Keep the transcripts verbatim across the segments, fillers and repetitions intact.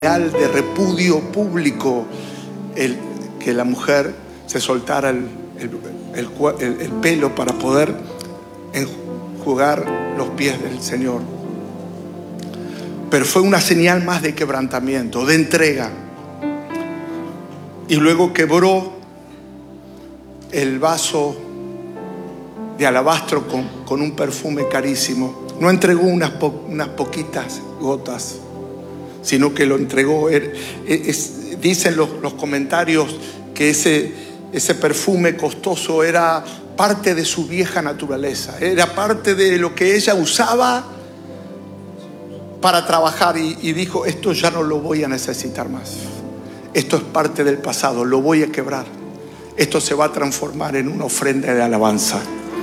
de repudio público el que la mujer se soltara el, el, el, el pelo para poder enjugar los pies del Señor. Pero fue una señal más de quebrantamiento, de entrega. Y luego quebró el vaso de alabastro con, con un perfume carísimo. No entregó unas, po, unas poquitas gotas, sino que lo entregó. Es, es, dicen los, los comentarios que ese, ese perfume costoso era parte de su vieja naturaleza, era parte de lo que ella usaba para trabajar, y, y dijo: esto ya no lo voy a necesitar más, esto es parte del pasado, lo voy a quebrar, esto se va a transformar en una ofrenda de alabanza.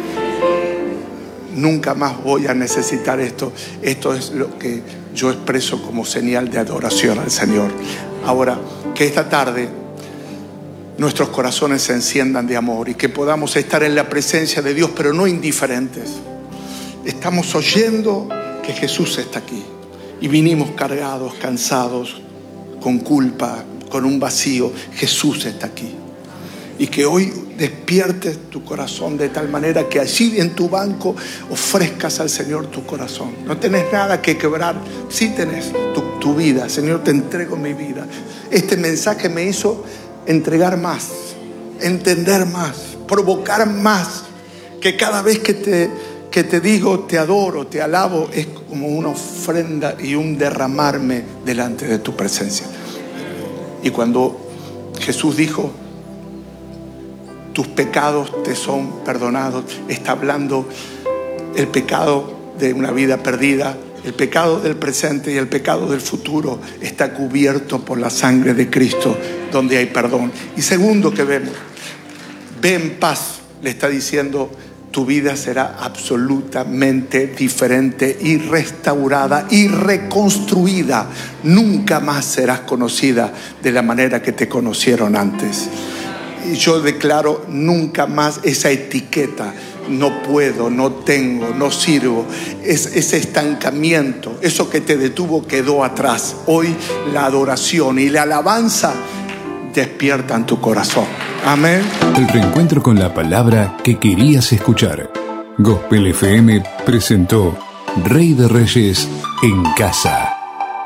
Nunca más voy a necesitar esto. Esto es lo que yo expreso como señal de adoración al Señor. Ahora, que esta tarde nuestros corazones se enciendan de amor y que podamos estar en la presencia de Dios, pero no indiferentes. Estamos oyendo que Jesús está aquí y vinimos cargados, cansados, con culpa, con un vacío. Jesús está aquí. Y que hoy despiertes tu corazón de tal manera que allí en tu banco ofrezcas al Señor tu corazón. No tenés nada que quebrar, sí tenés tu, tu vida. Señor, te entrego mi vida. Este mensaje me hizo entregar más, entender más, provocar más. Que cada vez que te, que te digo te adoro, te alabo, es como una ofrenda y un derramarme delante de tu presencia. Y cuando Jesús dijo: tus pecados te son perdonados, está hablando el pecado de una vida perdida, el pecado del presente y el pecado del futuro está cubierto por la sangre de Cristo, donde hay perdón. Y segundo que vemos, ve en paz, le está diciendo: tu vida será absolutamente diferente y restaurada y reconstruida. Nunca más serás conocida de la manera que te conocieron antes. Y yo declaro nunca más esa etiqueta: no puedo, no tengo, no sirvo. Es, ese estancamiento, eso que te detuvo, quedó atrás. Hoy la adoración y la alabanza despiertan tu corazón. Amén. El reencuentro con la palabra que querías escuchar. Gospel F M presentó Rey de Reyes en Casa.